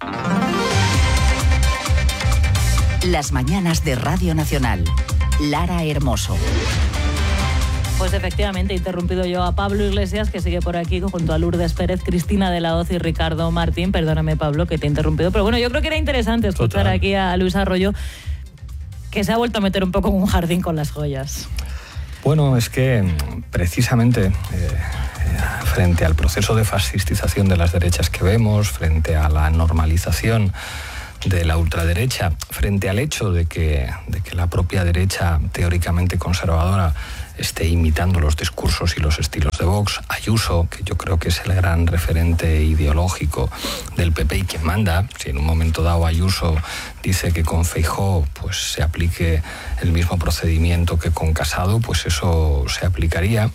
[SPEAKER 3] Las mañanas de Radio Nacional. Lara Hermoso.
[SPEAKER 2] Pues efectivamente he interrumpido yo a Pablo Iglesias, que sigue por aquí junto a Lourdes Pérez, Cristina de la Hoz y Ricardo Martín. Perdóname, Pablo, que te he interrumpido, pero bueno, yo creo que era interesante escuchar aquí a Luis Arroyo, que se ha vuelto a meter un poco en un jardín con las joyas.
[SPEAKER 14] Bueno, es que precisamente frente al proceso de fascistización de las derechas que vemos, frente a la normalización de la ultraderecha, frente al hecho de que la propia derecha teóricamente conservadora esté imitando los discursos y los estilos de Vox, Ayuso, que yo creo que es el gran referente ideológico del PP y quien manda, si en un momento dado Ayuso dice que con Feijóo pues se aplique el mismo procedimiento que con Casado, pues eso se aplicaría.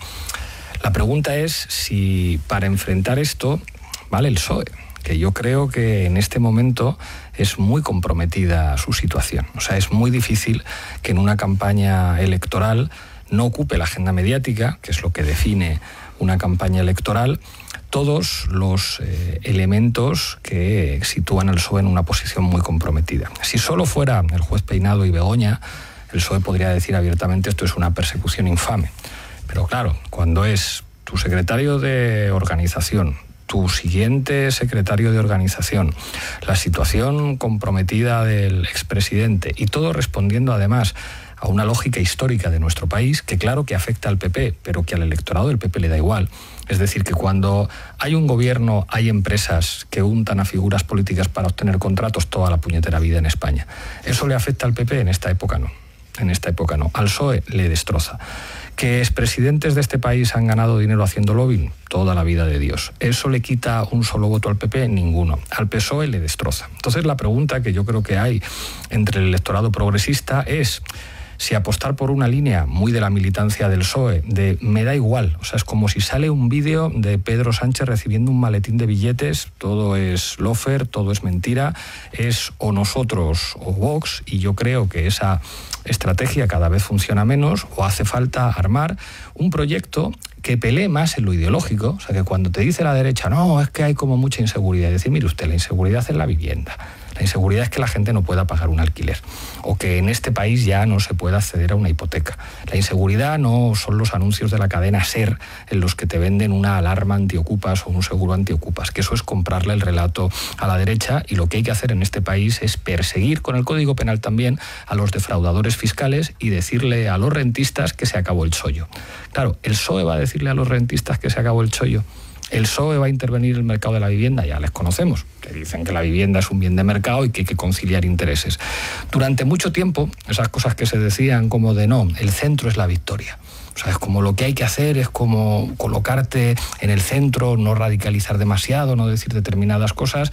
[SPEAKER 14] La pregunta es si para enfrentar esto vale el PSOE, que yo creo que en este momento es muy comprometida su situación. O sea, es muy difícil que en una campaña electoral no ocupe la agenda mediática, que es lo que define una campaña electoral, todos los elementos que sitúan al PSOE en una posición muy comprometida. Si solo fuera el juez Peinado y Begoña, el PSOE podría decir abiertamente esto es una persecución infame. Pero claro, cuando es tu secretario de organización, tu siguiente secretario de organización, la situación comprometida del expresidente y todo respondiendo además a una lógica histórica de nuestro país que claro que afecta al PP, pero que al electorado del PP le da igual. Es decir, que cuando hay un gobierno, hay empresas que untan a figuras políticas para obtener contratos toda la puñetera vida en España. ¿Eso le afecta al PP? En esta época no. En esta época no. Al PSOE le destroza. ¿Que expresidentes de este país han ganado dinero haciendo lobbying? Toda la vida de Dios. ¿Eso le quita un solo voto al PP? Ninguno. Al PSOE le destroza. Entonces la pregunta que yo creo que hay entre el electorado progresista es si apostar por una línea muy de la militancia del PSOE, de me da igual, o sea, es como si sale un vídeo de Pedro Sánchez recibiendo un maletín de billetes, todo es lofer, todo es mentira, es o nosotros o Vox, y yo creo que esa estrategia cada vez funciona menos, o hace falta armar un proyecto que pelee más en lo ideológico, o sea, que cuando te dice la derecha, no, es que hay como mucha inseguridad, decir, mire usted, la inseguridad es la vivienda. La inseguridad es que la gente no pueda pagar un alquiler o que en este país ya no se pueda acceder a una hipoteca. La inseguridad no son los anuncios de la cadena SER en los que te venden una alarma antiocupas o un seguro antiocupas, que eso es comprarle el relato a la derecha, y lo que hay que hacer en este país es perseguir con el Código Penal también a los defraudadores fiscales y decirle a los rentistas que se acabó el chollo. Claro, el PSOE va a decirle a los rentistas que se acabó el chollo. El PSOE va a intervenir en el mercado de la vivienda, ya les conocemos, que dicen que la vivienda es un bien de mercado y que hay que conciliar intereses. Durante mucho tiempo, esas cosas que se decían como de no, el centro es la victoria. O sea, es como lo que hay que hacer es como colocarte en el centro, no radicalizar demasiado, no decir determinadas cosas.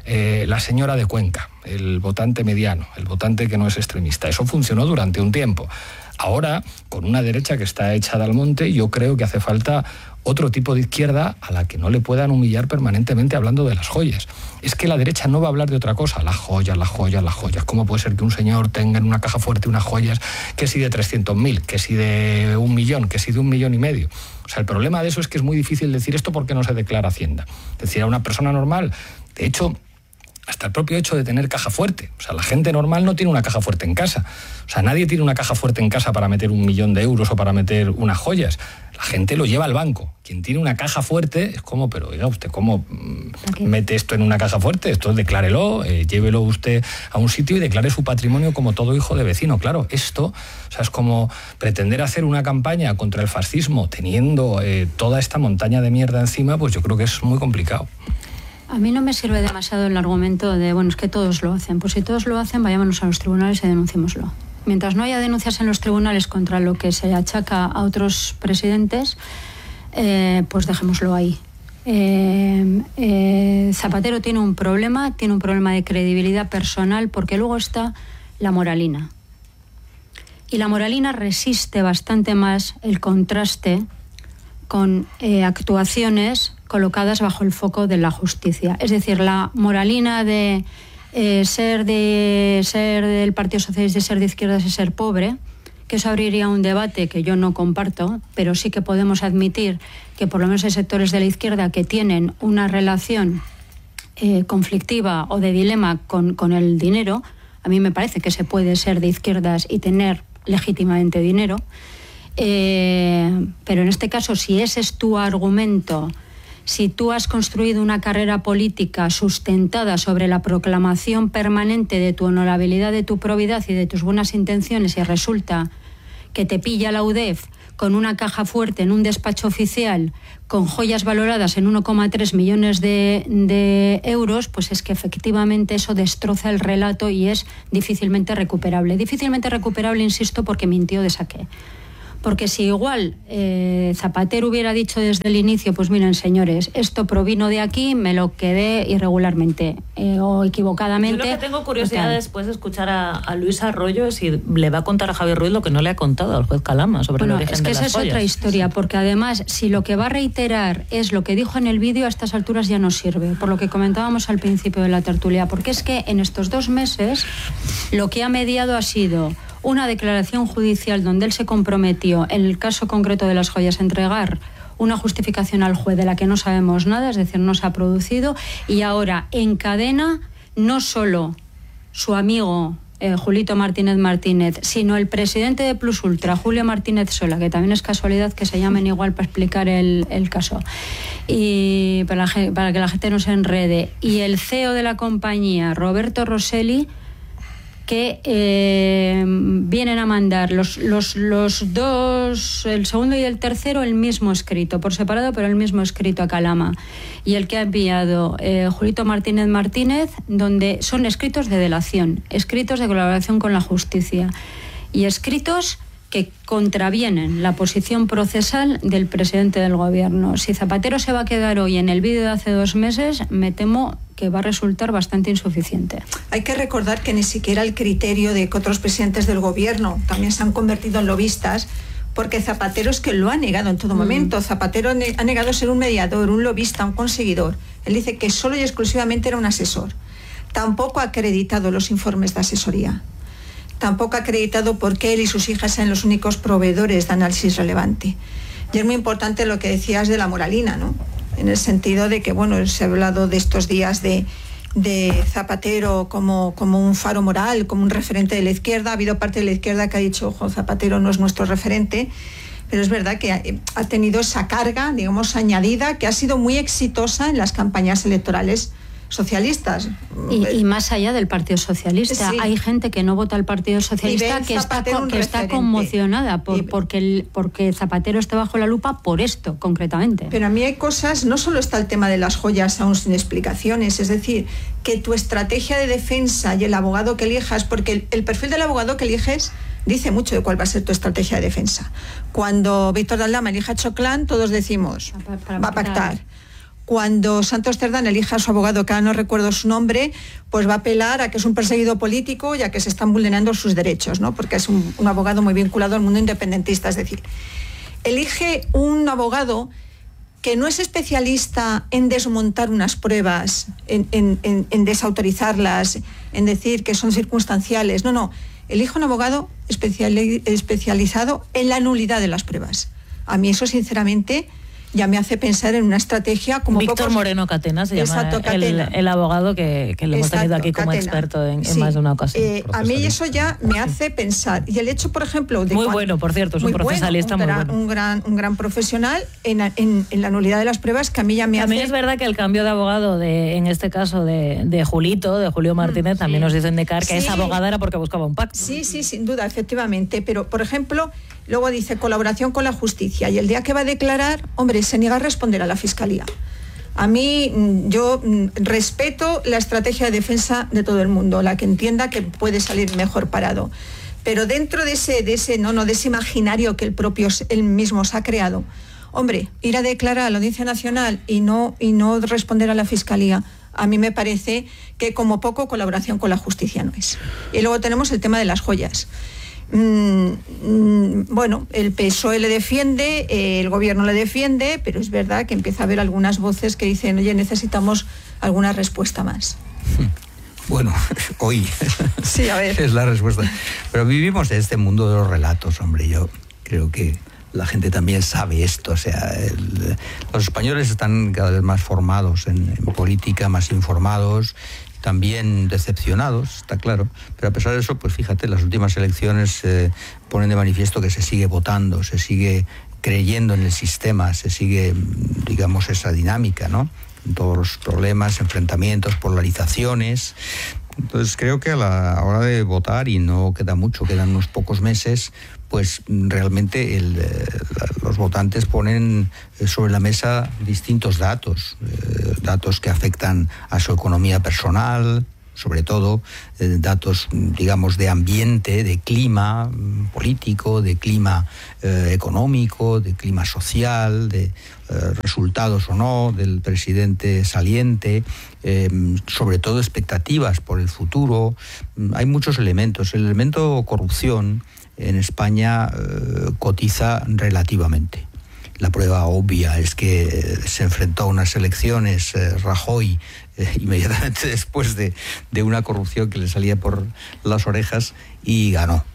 [SPEAKER 14] La señora de Cuenca, el votante mediano, el votante que no es extremista. Eso funcionó durante un tiempo. Ahora, con una derecha que está echada al monte, yo creo que hace falta otro tipo de izquierda a la que no le puedan humillar permanentemente hablando de las joyas. Es que la derecha no va a hablar de otra cosa, las joyas, las joyas, las joyas. ¿Cómo puede ser que un señor tenga en una caja fuerte unas joyas que si de 300.000, que si de 1 millón, que si de 1,5 millones? O sea, el problema de eso es que es muy difícil decir esto porque no se declara Hacienda. Es decir, a una persona normal, de hecho, hasta el propio hecho de tener caja fuerte. O sea, la gente normal no tiene una caja fuerte en casa. O sea, nadie tiene una caja fuerte en casa para meter 1 millón de euros o para meter unas joyas. La gente lo lleva al banco. Quien tiene una caja fuerte es como, pero oiga, ¿usted cómo mete esto en una caja fuerte? Esto declárelo, llévelo usted a un sitio y declare su patrimonio como todo hijo de vecino. Claro, esto, o sea, es como pretender hacer una campaña contra el fascismo teniendo toda esta montaña de mierda encima, pues yo creo que es muy complicado.
[SPEAKER 11] A mí no me sirve demasiado el argumento de, bueno, es que todos lo hacen. Pues si todos lo hacen, vayámonos a los tribunales y denunciémoslo. Mientras no haya denuncias en los tribunales contra lo que se achaca a otros presidentes, pues dejémoslo ahí. Zapatero tiene un problema de credibilidad personal, porque luego está la moralina. Y la moralina resiste bastante más el contraste con actuaciones colocadas bajo el foco de la justicia. Es decir, la moralina de ser del Partido Socialista y ser de izquierdas es ser pobre, que eso abriría un debate que yo no comparto, pero sí que podemos admitir que por lo menos hay sectores de la izquierda que tienen una relación conflictiva o de dilema con el dinero. A mí me parece que se puede ser de izquierdas y tener legítimamente dinero, pero en este caso, si ese es tu argumento, si tú has construido una carrera política sustentada sobre la proclamación permanente de tu honorabilidad, de tu probidad y de tus buenas intenciones, y resulta que te pilla la UDEF con una caja fuerte en un despacho oficial, con joyas valoradas en 1,3 millones de euros, pues es que efectivamente eso destroza el relato y es difícilmente recuperable. Difícilmente recuperable, insisto, porque mintió de saque. Porque si igual Zapatero hubiera dicho desde el inicio, pues miren señores, esto provino de aquí, me lo quedé irregularmente o equivocadamente.
[SPEAKER 2] Yo lo que tengo curiosidad después de escuchar a Luis Arroyo es si le va a contar a Javier Ruiz lo que no le ha contado al juez Calama sobre el origen de las joyas. Es que esa es otra historia, porque además si lo que va a reiterar es lo que dijo en el vídeo, a estas alturas ya no sirve, por lo que comentábamos al principio de la tertulia, porque es que en estos 2 meses lo que ha mediado ha sido una declaración judicial donde él se comprometió, en el caso concreto de las joyas, a entregar una justificación al juez de la que no sabemos nada, es decir, no se ha producido, y ahora encadena no solo su amigo Julito Martínez, sino el presidente de Plus Ultra, Julio Martínez Sola, que también es casualidad que se llamen igual para explicar el caso, y para que la gente no se enrede, y el CEO de la compañía, Roberto Rosselli, que vienen a mandar los dos, el segundo y el tercero, el mismo escrito, por separado, pero el mismo escrito a Calama. Y el que ha enviado Julito Martínez, donde son escritos de delación, escritos de colaboración con la justicia y escritos que contravienen la posición procesal del presidente del gobierno. Si Zapatero se va a quedar hoy en el vídeo de hace 2 meses, me temo que va a resultar bastante insuficiente.
[SPEAKER 9] Hay que recordar que ni siquiera el criterio de que otros presidentes del gobierno también se han convertido en lobistas, porque Zapatero es que lo ha negado en todo momento. Zapatero ha negado ser un mediador, un lobista, un conseguidor. Él dice que solo y exclusivamente era un asesor. Tampoco ha acreditado los informes de asesoría. Tampoco ha acreditado por qué él y sus hijas sean los únicos proveedores de análisis relevante. Y es muy importante lo que decías de la moralina, ¿no? En el sentido de que, bueno, se ha hablado de estos días de Zapatero como un faro moral, como un referente de la izquierda. Ha habido parte de la izquierda que ha dicho, ojo, Zapatero no es nuestro referente, pero es verdad que ha tenido esa carga, digamos, añadida, que ha sido muy exitosa en las campañas electorales socialistas.
[SPEAKER 11] Y más allá del Partido Socialista, sí, hay gente que no vota al Partido Socialista que está conmocionada porque Zapatero está bajo la lupa por esto, concretamente.
[SPEAKER 9] Pero a mí hay cosas, no solo está el tema de las joyas aún sin explicaciones, es decir, que tu estrategia de defensa y el abogado que elijas, porque el perfil del abogado que eliges dice mucho de cuál va a ser tu estrategia de defensa. Cuando Víctor de Aldama elija a Choclán, todos decimos, va a pactar. Cuando Santos Cerdán elija a su abogado, que ahora no recuerdo su nombre, pues va a apelar a que es un perseguido político y a que se están vulnerando sus derechos, ¿no? Porque es un abogado muy vinculado al mundo independentista. Es decir, elige un abogado que no es especialista en desmontar unas pruebas, en desautorizarlas, en decir que son circunstanciales. No. Elige un abogado especializado en la nulidad de las pruebas. A mí eso, sinceramente, ya me hace pensar en una estrategia como
[SPEAKER 2] Víctor Moreno Catena se llama. Exacto, el abogado que lo hemos tenido aquí como experto en más de una ocasión.
[SPEAKER 9] A mí eso ya me hace pensar. Y el hecho, por ejemplo...
[SPEAKER 2] muy bueno, por cierto, es un procesalista muy bueno.
[SPEAKER 9] Un gran profesional en la nulidad de las pruebas, que a mí ya me hace...
[SPEAKER 2] También es verdad que el cambio de abogado, en este caso de Julio Martínez, también nos dicen de CAR que esa abogada era porque buscaba un pacto.
[SPEAKER 9] Sí, sin duda, efectivamente. Pero, por ejemplo, luego dice colaboración con la justicia. Y el día que va a declarar, hombre, se niega a responder a la Fiscalía. A mí, yo respeto la estrategia de defensa de todo el mundo, la que entienda que puede salir mejor parado. Pero dentro de ese imaginario que él mismo se ha creado, hombre, ir a declarar a la Audiencia Nacional y no responder a la Fiscalía, a mí me parece que como poco colaboración con la justicia no es. Y luego tenemos el tema de las joyas. Bueno, el PSOE le defiende, el gobierno le defiende, pero es verdad que empieza a haber algunas voces que dicen, oye, necesitamos alguna respuesta más.
[SPEAKER 10] Bueno, hoy
[SPEAKER 9] sí, a ver.
[SPEAKER 10] Es la respuesta. Pero vivimos en este mundo de los relatos, hombre. Yo creo que la gente también sabe esto. O sea, los españoles están cada vez más formados en política, más informados, también decepcionados, está claro. Pero a pesar de eso, pues fíjate, las últimas elecciones ponen de manifiesto que se sigue votando, se sigue creyendo en el sistema, se sigue, digamos, esa dinámica, ¿no? Todos los problemas, enfrentamientos, polarizaciones. Entonces creo que a la hora de votar, y no queda mucho, quedan unos pocos meses, pues realmente los votantes ponen sobre la mesa distintos datos, datos que afectan a su economía personal, sobre todo datos, digamos, de ambiente, de clima político, de clima económico, de clima social, de resultados o no del presidente saliente, sobre todo expectativas por el futuro. Hay muchos elementos. El elemento corrupción en España cotiza relativamente. La prueba obvia es que se enfrentó a unas elecciones Rajoy inmediatamente después de una corrupción que le salía por las orejas y ganó.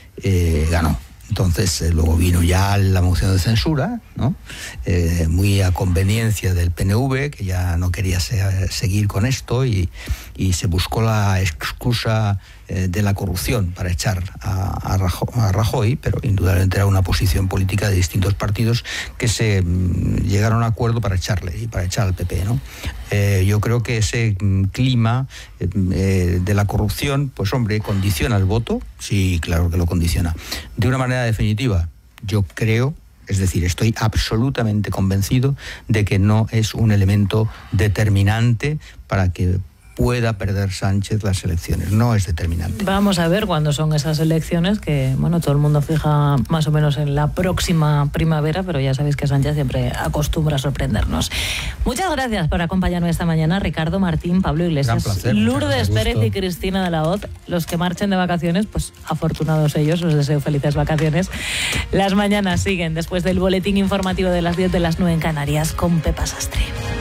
[SPEAKER 10] Entonces luego vino ya la moción de censura, ¿no? Muy a conveniencia del PNV, que ya no quería seguir con esto, y se buscó la excusa de la corrupción para echar a Rajoy, pero indudablemente era una posición política de distintos partidos que se llegaron a acuerdo para echarle y para echar al PP, ¿no? Yo creo que ese clima de la corrupción, pues hombre, condiciona el voto. Sí, claro que lo condiciona. De una manera definitiva, yo creo, es decir, estoy absolutamente convencido de que no es un elemento determinante para que pueda perder Sánchez las elecciones. No es determinante.
[SPEAKER 2] Vamos a ver cuándo son esas elecciones, que bueno, todo el mundo fija más o menos en la próxima primavera, pero ya sabéis que Sánchez siempre acostumbra a sorprendernos. Muchas gracias por acompañarnos esta mañana, Ricardo Martín, Pablo Iglesias,
[SPEAKER 10] placer,
[SPEAKER 2] Lourdes Pérez y Cristina de la Hoz. Los que marchen de vacaciones, pues afortunados ellos, os deseo felices vacaciones. Las mañanas siguen después del boletín informativo de las 10, de las 9 en Canarias, con Pepa Sastre.